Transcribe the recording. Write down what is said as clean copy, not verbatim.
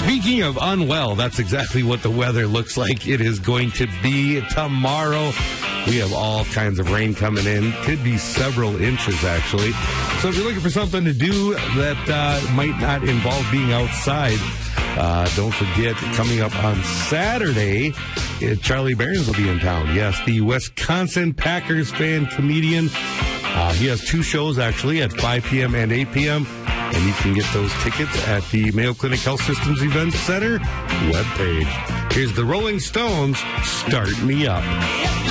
Speaking of unwell, that's exactly what the weather looks like it is going to be tomorrow. We have all kinds of rain coming in. Could be several inches, actually. So if you're looking for something to do that might not involve being outside, don't forget, coming up on Saturday, Charlie Barons will be in town. Yes, the Wisconsin Packers fan comedian. He has two shows, actually, at 5 p.m. and 8 p.m., and you can get those tickets at the Mayo Clinic Health Systems Events Center webpage. Here's the Rolling Stones, Start Me Up.